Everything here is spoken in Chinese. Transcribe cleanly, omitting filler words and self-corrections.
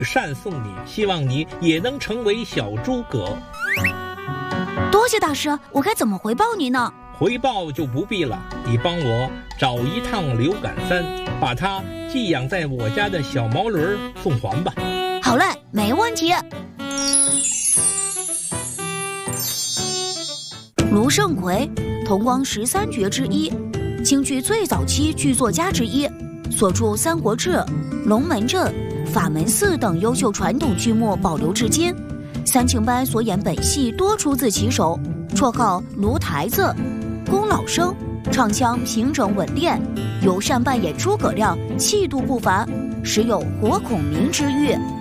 善送你，希望你也能成为小诸葛。 多谢大师，我该怎么回报你呢？ 回报就不必了，你帮我找一趟刘感三，把他寄养在我家的小毛驴送还吧。 好嘞，没问题。卢胜奎，同光13绝之一，京剧最早期剧作家之一，所著《三国志》《龙门阵》《法门寺》等优秀传统剧目保留至今。三庆班所演本戏多出自其手，绰号卢台子。龚老生，唱腔平整稳练，尤善扮演诸葛亮，气度不凡，时有活孔明之誉。